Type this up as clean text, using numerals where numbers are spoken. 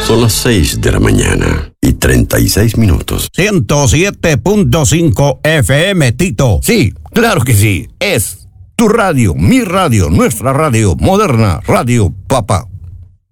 Son las 6 de la mañana y 36 minutos. 107.5 FM, Tito. Sí, claro que sí. Es tu radio, mi radio, nuestra radio, moderna, Radio Papa.